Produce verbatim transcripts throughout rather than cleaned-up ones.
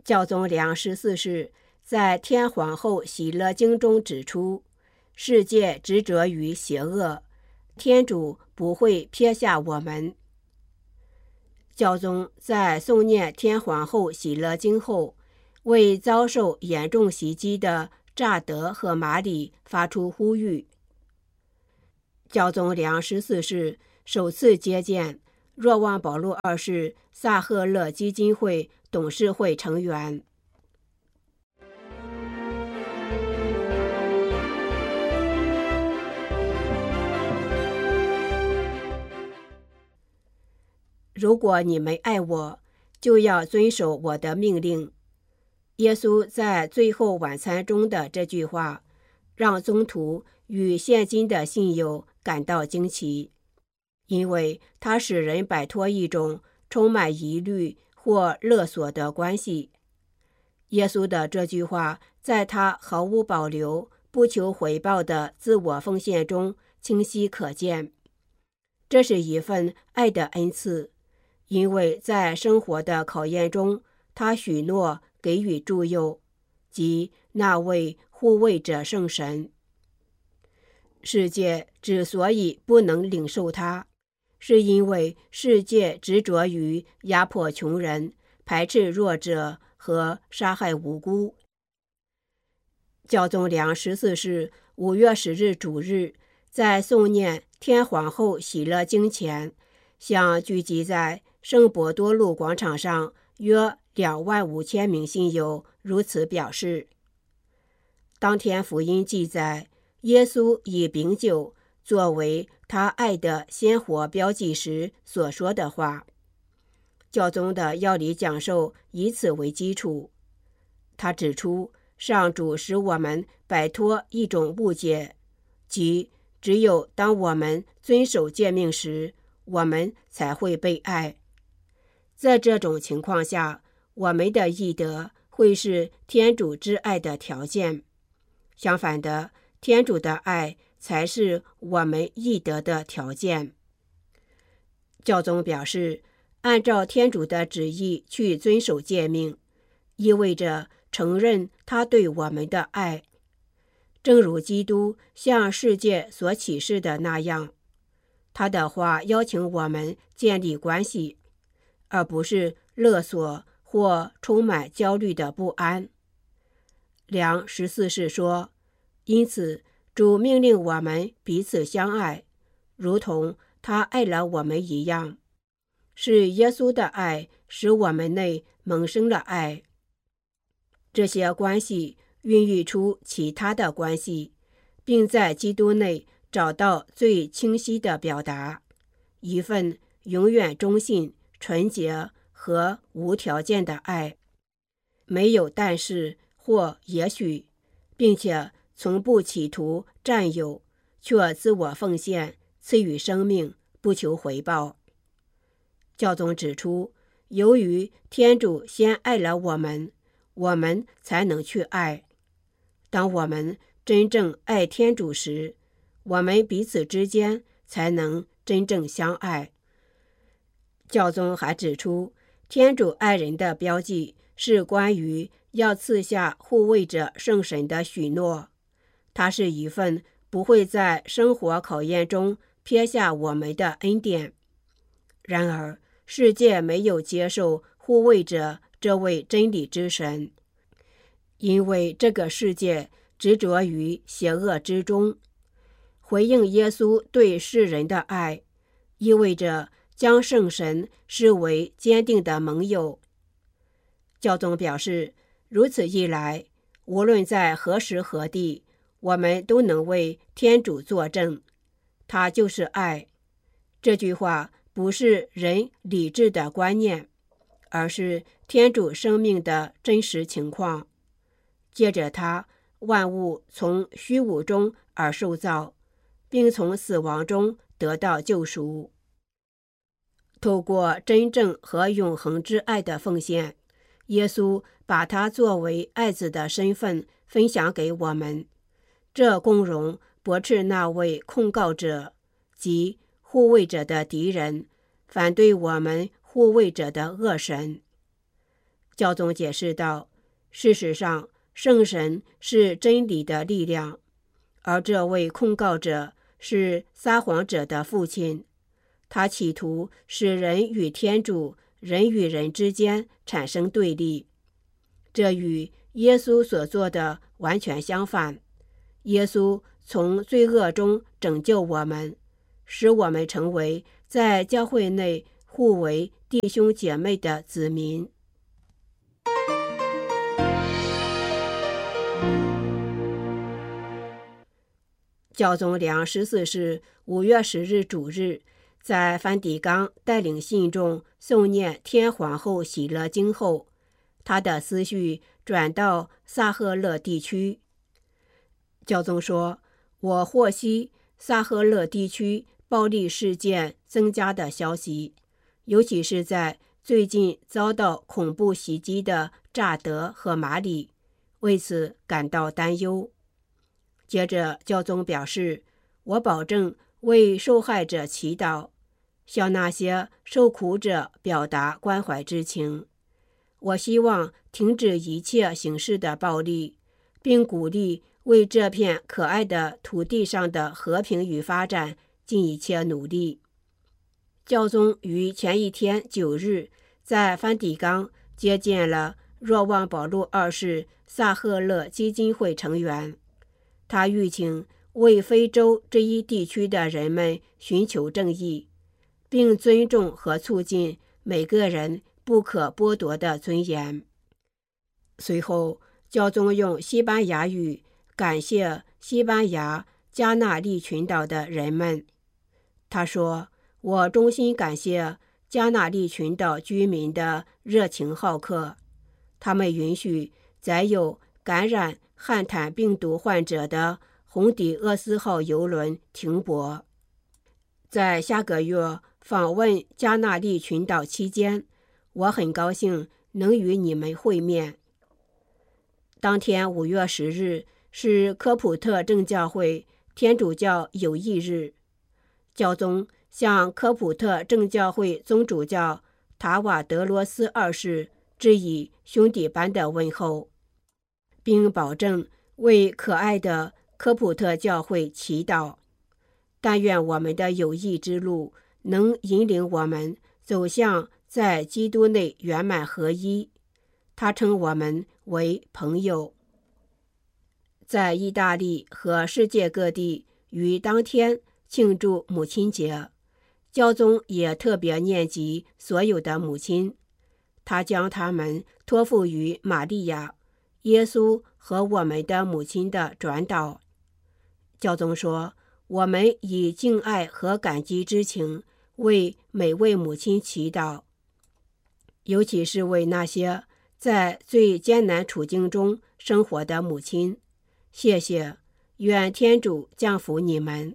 教宗良十四世在《天皇后喜乐经》中指出，世界执着于邪恶，天主不会撇下我们。教宗在诵念天皇后喜乐经后，为遭受严重袭击的乍得和马里发出呼吁。教宗良十四世首次接见若望保禄二世萨赫勒基金会董事会成员。如果你们爱我，就要遵守我的命令。耶稣在最后晚餐中的这句话，让宗徒与现今的信友感到惊奇，因为它使人摆脱一种充满疑虑或勒索的关系。耶稣的这句话，在他毫无保留、不求回报的自我奉献中清晰可见。这是一份爱的恩赐，因为在生活的考验中，他许诺给予助佑，即那位护卫者圣神。世界之所以不能领受他，是因为世界执着于压迫穷人、排斥弱者和杀害无辜。教宗良十四世五月十日主日在诵念天皇后喜乐经前，向聚集在圣伯多禄广场上约两万五千名信友如此表示。当天福音记载，耶稣以饼酒作为他爱的鲜活标记时所说的话。教宗的要理讲授以此为基础。他指出，上主使我们摆脱一种误解，即只有当我们遵守诫命时，我们才会被爱。在这种情况下，我们的义德会是天主之爱的条件。相反的，天主的爱才是我们义德的条件。教宗表示，按照天主的旨意去遵守诫命，意味着承认他对我们的爱，正如基督向世界所启示的那样。他的话邀请我们建立关系，而不是勒索或充满焦虑的不安。良十四世说，因此主命令我们彼此相爱，如同他爱了我们一样。是耶稣的爱使我们内萌生了爱。这些关系孕育出其他的关系，并在基督内找到最清晰的表达，一份永远忠信、纯洁和无条件的爱，没有但是或也许，并且从不企图占有，却自我奉献，赐予生命，不求回报。教宗指出，由于天主先爱了我们，我们才能去爱。当我们真正爱天主时，我们彼此之间才能真正相爱。教宗还指出，天主爱人的标记是关于要赐下护卫者圣神的许诺，它是一份不会在生活考验中撇下我们的恩典。然而，世界没有接受护卫者这位真理之神，因为这个世界执着于邪恶之中。回应耶稣对世人的爱，意味着将圣神视为坚定的盟友。教宗表示，如此一来，无论在何时何地，我们都能为天主作证，他就是爱。这句话不是人理智的观念，而是天主生命的真实情况。借着它，万物从虚无中而受造，并从死亡中得到救赎。透过真正和永恒之爱的奉献，耶稣把他作为爱子的身份分享给我们，这共荣驳斥那位控告者即护卫者的敌人，反对我们护卫者的恶神。 教宗解释道，事实上，圣神是真理的力量，而这位控告者是撒谎者的父亲，他企图使人与天主、人与人之间产生对立。这与耶稣所做的完全相反。耶稣从罪恶中拯救我们，使我们成为在教会内互为弟兄姐妹的子民。教宗良十四世五月十日主日，在梵蒂冈带领信众诵念天皇后喜乐经后，他的思绪转到萨赫勒地区。教宗说，我获悉萨赫勒地区暴力事件增加的消息，尤其是在最近遭到恐怖袭击的乍得和马里，为此感到担忧。接着教宗表示，我保证为受害者祈祷，向那些受苦者表达关怀之情。我希望停止一切形式的暴力，并鼓励为这片可爱的土地上的和平与发展尽一切努力。教宗于前一天九日在梵蒂冈接见了若望保禄二世萨赫勒基金会成员，他吁请为非洲这一地区的人们寻求正义，并尊重和促进每个人不可剥夺的尊严。随后，教宗用西班牙语感谢西班牙加那利群岛的人们。他说，我衷心感谢加那利群岛居民的热情好客，他们允许载有感染汉坦病毒患者的红底厄斯号邮轮停泊。在下个月访问加那利群岛期间，我很高兴能与你们会面。当天五月十日是科普特正教会天主教友谊日，教宗向科普特正教会宗主教塔瓦德罗斯二世致以兄弟般的问候，并保证为可爱的科普特教会祈祷。但愿我们的友谊之路能引领我们走向在基督内圆满合一。他称我们为朋友。在意大利和世界各地于当天庆祝母亲节，教宗也特别念及所有的母亲，他将他们托付于玛利亚、耶稣和我们的母亲的转导。教宗说，我们以敬爱和感激之情为每位母亲祈祷，尤其是为那些在最艰难处境中生活的母亲。谢谢，愿天主降福你们。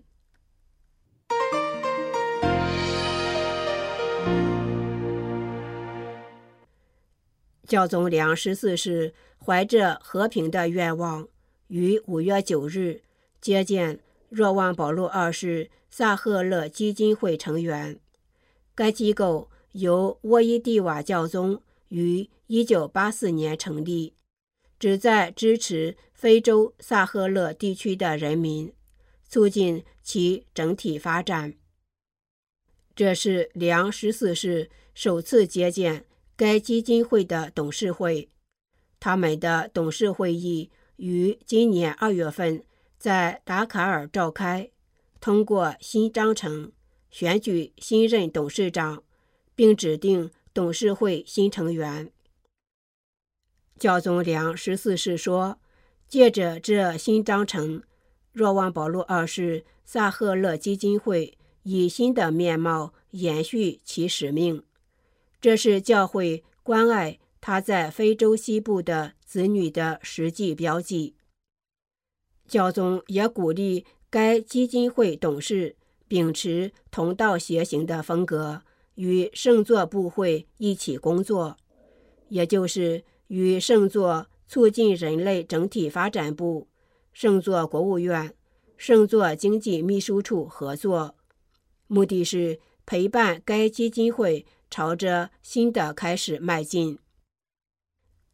教宗良十四世怀着和平的愿望，于五月九日接见若望保禄二世萨赫勒基金会成员。该机构由沃伊蒂瓦教宗于一九八四年成立，旨在支持非洲萨赫勒地区的人民，促进其整体发展。这是良十四世首次接见该基金会的董事会。他们的董事会议于今年二月份在达卡尔召开，通过新章程，选举新任董事长，并指定董事会新成员。教宗良十四世说，借着这新章程，若望保禄二世萨赫勒基金会以新的面貌延续其使命。这是教会关爱他在非洲西部的子女的实际标记。教宗也鼓励该基金会董事秉持同道协行的风格，与圣座部会一起工作，也就是与圣座促进人类整体发展部、圣座国务院、圣座经济秘书处合作，目的是陪伴该基金会朝着新的开始迈进。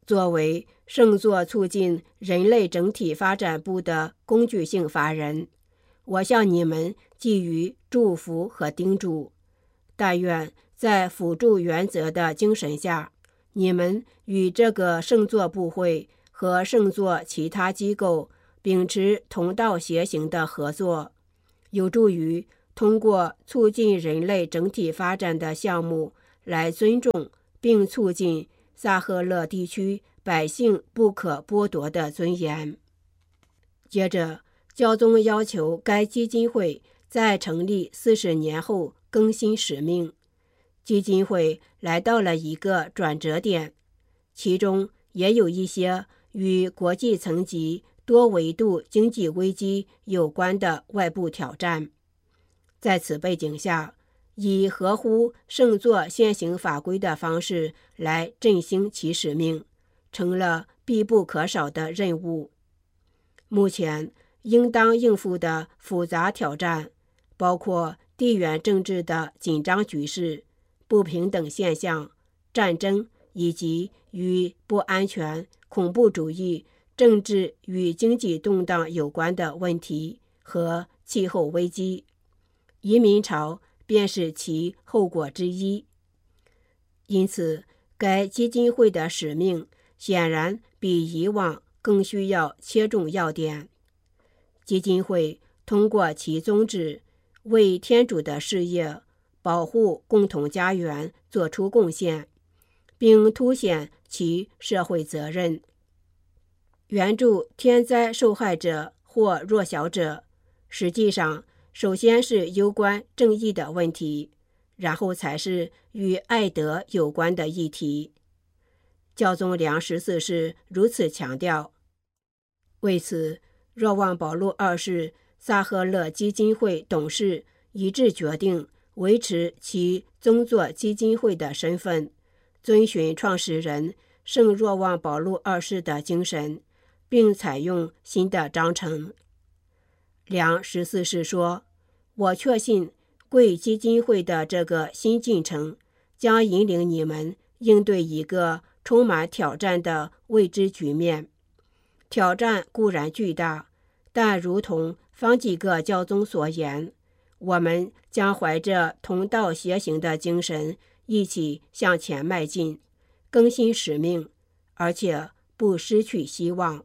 作为圣座促进人类整体发展部的工具性法人，我向你们寄予祝福和叮嘱。但愿在辅助原则的精神下，你们与这个圣座部会和圣座其他机构秉持同道协行的合作，有助于通过促进人类整体发展的项目来尊重并促进萨赫勒地区百姓不可剥夺的尊严。接着，教宗要求该基金会在成立四十年后更新使命。基金会来到了一个转折点，其中也有一些与国际层级多维度经济危机有关的外部挑战。在此背景下，以合乎圣座现行法规的方式来振兴其使命，成了必不可少的任务。目前应当应付的复杂挑战包括地缘政治的紧张局势、不平等现象、战争以及与不安全、恐怖主义、政治与经济动荡有关的问题和气候危机。移民潮便是其后果之一。因此，该基金会的使命显然比以往更需要切中要点。基金会通过其宗旨为天主的事业保护共同家园做出贡献，并凸显其社会责任，援助天灾受害者或弱小者，实际上首先是攸关正义的问题，然后才是与爱德有关的议题。教宗良十四世如此强调。为此，若望保禄二世萨赫勒基金会董事一致决定维持其宗座基金会的身份，遵循创始人圣若望保禄二世的精神，并采用新的章程。良十四世说：“我确信贵基金会的这个新进程将引领你们应对一个充满挑战的未知局面。挑战固然巨大，但如同方济各教宗所言，我们将怀着同道协行的精神一起向前迈进，更新使命，而且不失去希望。”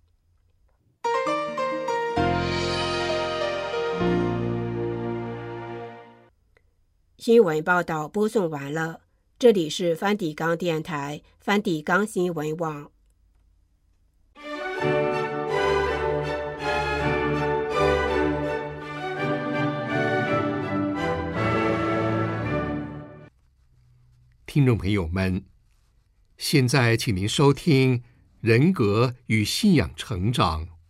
新闻报道播送完了，这里是梵蒂冈电台梵蒂冈新闻网。 听众朋友们，现在请您收听《人格与信仰成长》